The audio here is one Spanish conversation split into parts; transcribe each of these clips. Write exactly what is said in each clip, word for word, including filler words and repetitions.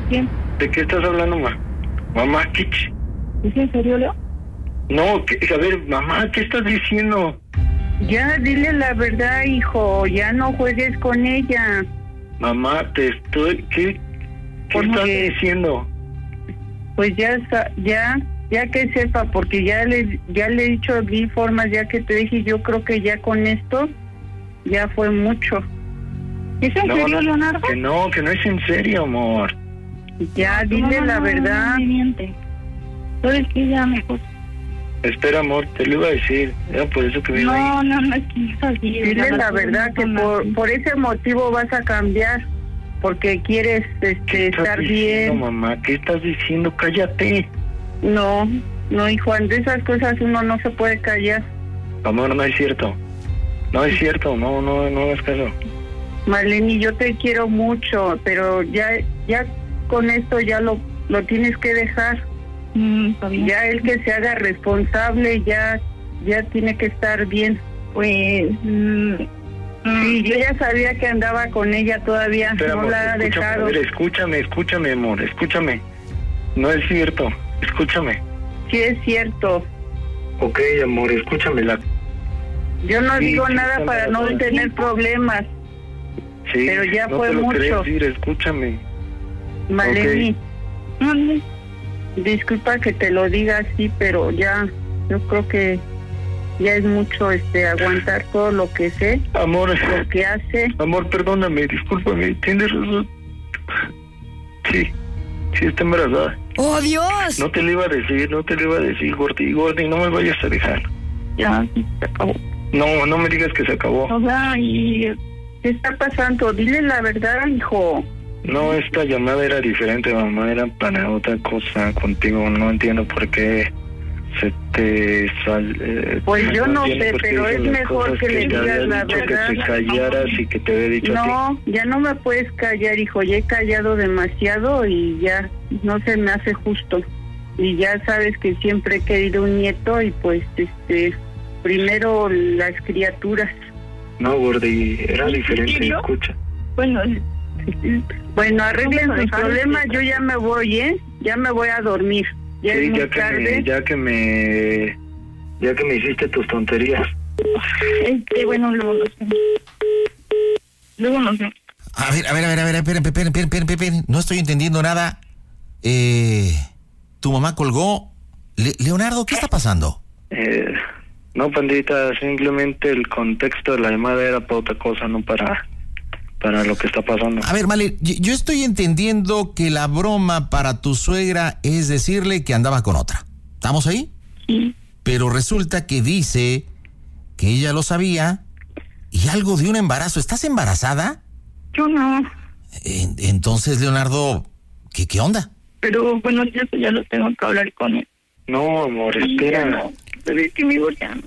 ¿Quién? ¿De qué estás hablando, ma? Mamá, ¿qué? ch- ¿Es en serio, Leo? No, que- a ver, mamá, ¿qué estás diciendo? Ya, dile la verdad, hijo. Ya no juegues con ella. Mamá, te estoy... ¿Qué, qué ¿Por estás qué? diciendo? Pues ya, sa- ya, ya que sepa, porque ya le, ya le he dicho mil formas, ya que te dije, yo creo que ya con esto, ya fue mucho. ¿Es en No, serio, no, Leonardo? Que no, que no es en serio, amor. Ya, dile la verdad. No me miente. ¿Sabes qué? Ya mejor. Espera, amor, te lo iba a decir. Era por eso que vine ahí. No, no, no es así. Dile la verdad que por, por ese motivo vas a cambiar, porque quieres ¿Qué este, estás estar diciendo, bien. mamá? ¿Qué estás diciendo? Cállate. No, no, hijo, de esas cosas uno no se puede callar. Amor, no es cierto. No es cierto, no, no, no hagas caso. Marlene, yo te quiero mucho, pero ya, ya con esto ya lo, lo tienes que dejar. Mm, está bien. Ya él que se haga responsable, ya, ya tiene que estar bien. Pues... mm, Sí, yo ya sabía que andaba con ella todavía, Espera, no amor, la ha escúchame, dejado. a ver, escúchame, escúchame, amor, escúchame. No es cierto, escúchame. Sí es cierto. Ok, amor, escúchame. La... Yo no Sí, digo sí, nada está para no bien. tener problemas, Sí, pero ya no fue te lo mucho. quería decir, escúchame. Marlene, ¿dónde? disculpa que te lo diga así, pero ya, yo creo que ya es mucho este aguantar todo lo que sé, Amor, lo que hace. amor, perdóname, discúlpame, tienes razón. Sí, sí está embarazada. ¡Oh, Dios! No te lo iba a decir, no te lo iba a decir, Gordy, Gordy, no me vayas a dejar. Ya, sí, se acabó. No, no me digas que se acabó. O sea, y... ¿Qué está pasando? Dile la verdad, hijo. No, esta llamada era diferente, mamá, era para otra cosa contigo, no entiendo por qué se te sal... Eh, Pues yo no entiendo sé, por qué pero dicen es las mejor cosas que le te digas había la dicho verdad. que te callaras y que te había dicho a ti. No, ya no me puedes callar, hijo. Ya he callado demasiado y ya no se me hace justo. Y ya sabes que siempre he querido un nieto y pues, este, primero las criaturas. No, Gordy, era ¿En diferente, serio? escucha. Bueno, Bueno, arreglen Vamos a sus dejar problemas. esto. Yo ya me voy, ¿eh? Ya me voy a dormir. Ya Sí, es muy ya que tarde. me, ya que me, ya que me hiciste tus tonterías. este, bueno, luego no sé. Luego no sé. A ver, a ver, a ver, a ver, esperen, esperen, esperen, esperen, esperen. No estoy entendiendo nada. Eh, tu mamá colgó. Le- Leonardo, ¿qué está pasando? Eh, no, pandita, simplemente el contexto de la llamada era para otra cosa, no para, para lo que está pasando. A ver, Male, yo yo estoy entendiendo que la broma para tu suegra es decirle que andaba con otra. ¿Estamos ahí? Sí. Pero resulta que dice que ella lo sabía y algo de un embarazo. ¿Estás embarazada? Yo no. En- entonces, Leonardo, ¿qué, qué onda? Pero bueno, yo eso ya lo tengo que hablar con él. No, amor, Sí, ya espera. no. Pero es que mi hijo ya no.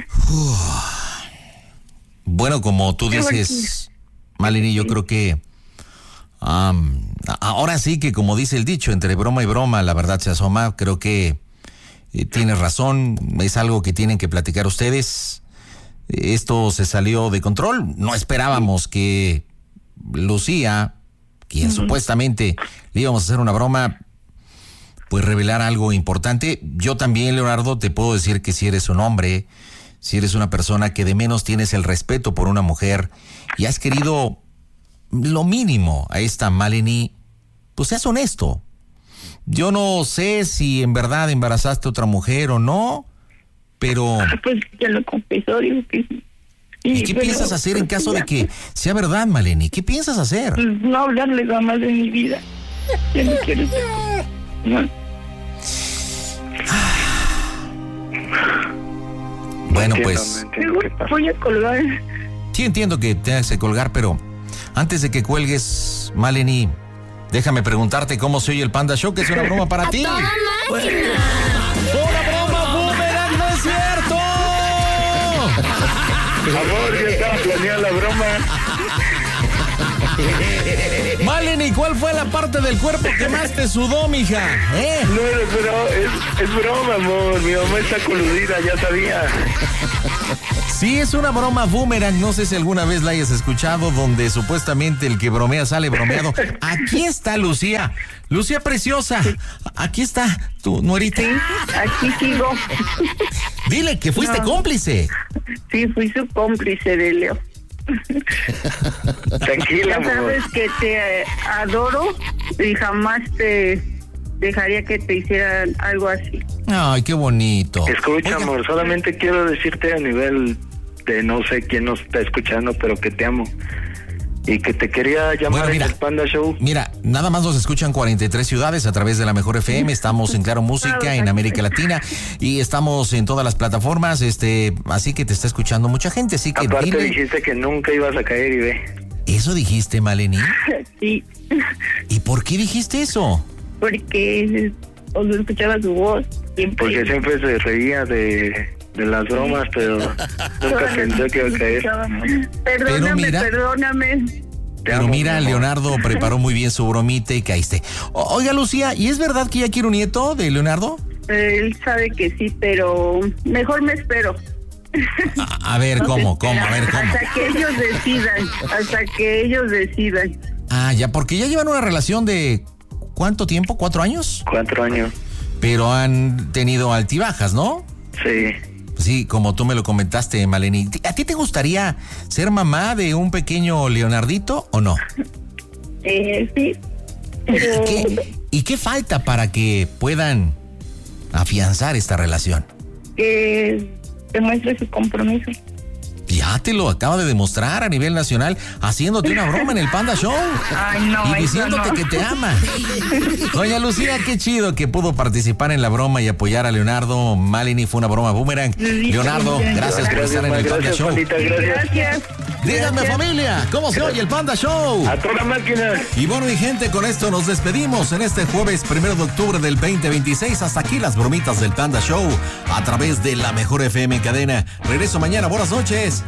Bueno, como tú dices, Malini, yo creo que am, a- ahora sí que, como dice el dicho, entre broma y broma la verdad se asoma. Creo que eh, tienes razón, es algo que tienen que platicar ustedes. Eh, Esto se salió de control. No esperábamos que Lucía, quien supuestamente le íbamos a hacer una broma, pues revelar algo importante. Yo también, Leonardo, te puedo decir que si eres un hombre, si eres una persona que de menos tienes el respeto por una mujer y has querido lo mínimo a esta Maleni, pues seas honesto. Yo no sé si en verdad embarazaste a otra mujer o no, pero Pues ya lo confesó, digo que sí. ¿y Sí, qué pero- piensas hacer en caso de que sea verdad, Maleni? ¿Qué piensas hacer? Pues no hablarle jamás de mi vida. Ya no quiero estar con- no. Bueno, Entiendo, pues no entiendo qué pasa. Voy a colgar. sí entiendo que tengas que colgar, pero antes de que cuelgues, Maleni, déjame preguntarte cómo se oye el Panda Show, que es una broma para ti. ¡Toda máquina! ¡Una broma, boomerang! ¡No es cierto! Amor, yo estaba planeando la broma. Maleni, ¿cuál fue la parte del cuerpo que más te sudó, mija? ¿Eh? No, pero es, es broma, amor. Mi mamá está coludida, ya sabía. Sí, es una broma boomerang. No sé si alguna vez la hayas escuchado, donde supuestamente el que bromea sale bromeado. Aquí está Lucía. Lucía preciosa. Aquí está tu nuerita. Sí, aquí sigo. Dile que fuiste No. cómplice. Sí, fui su cómplice de Leo. Tranquila, Ya amor. sabes que te eh, adoro y jamás te dejaría que te hicieran algo así. Ay, qué bonito. Escucha, Oiga, amor, solamente quiero decirte a nivel de no sé quién nos está escuchando, pero que te amo. Y que te quería llamar Bueno, mira. en el Panda Show. Mira, nada más nos escuchan cuarenta y tres ciudades a través de la Mejor F M. Estamos en Claro Música, en América Latina, y estamos en todas las plataformas, este, así que te está escuchando mucha gente, así que Aparte dile. dijiste que nunca ibas a caer y ve. ¿Eso dijiste, Maleni? Sí, ¿Y por qué dijiste eso? porque cuando escuchaba su voz siempre... Porque siempre se reía de, de las bromas, pero nunca pensé que iba a caer. Perdóname, Pero mira- perdóname. Te Pero amo, mira, mi amor. Leonardo preparó muy bien su bromita y caíste. O- Oiga, Lucía, ¿y es verdad que ya quiere un nieto de Leonardo? Él sabe que sí, pero mejor me espero. A, a ver, ¿cómo? ¿Cómo? A ver, ¿cómo? Hasta que ellos decidan, hasta que ellos decidan. Ah, ya, porque ya llevan una relación de ¿cuánto tiempo? ¿Cuatro años? Cuatro años. Pero han tenido altibajas, ¿no? Sí. Sí, como tú me lo comentaste, Maleni. ¿A ti te gustaría ser mamá de un pequeño Leonardito o no? Eh, sí, pero ¿Qué, ¿Y qué falta para que puedan afianzar esta relación? que demuestre su compromiso. Ya te lo acaba de demostrar a nivel nacional, haciéndote una broma en el Panda Show. Ay, no, Y eso diciéndote no. que te ama. Doña Lucía, qué chido que pudo participar en la broma y apoyar a Leonardo. Maleni, fue una broma boomerang. Leonardo, gracias por estar en el Panda gracias, Show. Pandita, gracias. Gracias. Díganme, Gracias. familia, ¿cómo se oye el Panda Show? A toda máquina. Y bueno, mi gente, con esto nos despedimos en este jueves primero de octubre del veinte veintiséis. Hasta aquí las bromitas del Panda Show a través de la Mejor F M cadena. Regreso mañana. Buenas noches.